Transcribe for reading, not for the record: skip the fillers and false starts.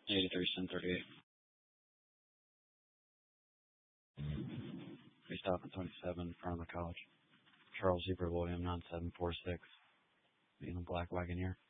83, 38. Based off of 27 in front of the college. Charles Zebra William 9746. Being a black Wagoneer.